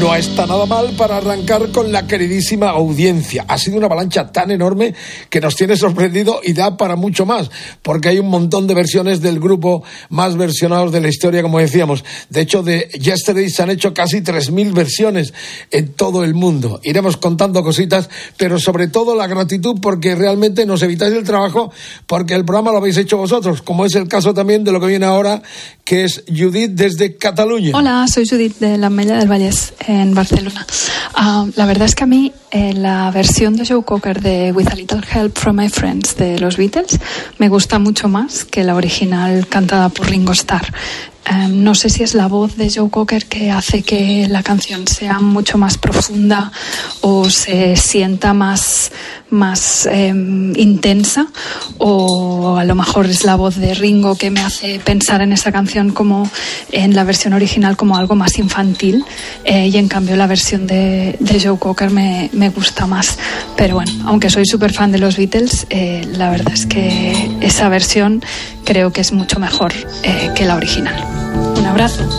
No está nada mal para arrancar con la queridísima audiencia. Ha sido una avalancha tan enorme que nos tiene sorprendido y da para mucho más, porque hay un montón de versiones del grupo más versionados de la historia, como decíamos. De hecho, de Yesterday se han hecho casi 3.000 versiones en todo el mundo. Iremos contando cositas, pero sobre todo la gratitud, porque realmente nos evitáis el trabajo, porque el programa lo habéis hecho vosotros, como es el caso también de lo que viene ahora, que es Judith desde Cataluña. Hola, soy Judith de l'Ametlla del Vallès, en Barcelona. La verdad es que a mí la versión de Joe Cocker de With a Little Help from My Friends de los Beatles me gusta mucho más que la original cantada por Ringo Starr. No sé si es la voz de Joe Cocker que hace que la canción sea mucho más profunda o se sienta más intensa, o a lo mejor es la voz de Ringo que me hace pensar en esa canción como en la versión original como algo más infantil, y en cambio la versión de Joe Cocker me gusta más. Pero bueno, aunque soy súper fan de los Beatles, la verdad es que esa versión creo que es mucho mejor que la original. Un abrazo.